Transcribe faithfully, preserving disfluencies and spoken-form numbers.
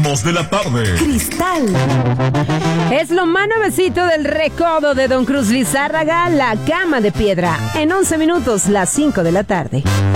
ritmos de la tarde. Cristal. Es lo más nuevecito del recodo de Don Cruz Lizárraga, La Cama de Piedra. En once minutos, las cinco de la tarde.